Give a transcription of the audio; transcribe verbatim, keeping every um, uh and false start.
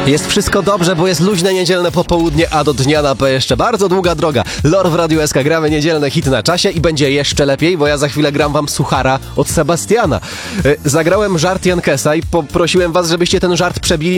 Jest wszystko dobrze, bo jest luźne niedzielne popołudnie, a do dnia na P jeszcze bardzo długa droga. Lor w Radiu S K, gramy niedzielny hit na czasie i będzie jeszcze lepiej, bo ja za chwilę gram wam suchara od Sebastiana. Zagrałem żart Jankesa i poprosiłem was, żebyście ten żart przebili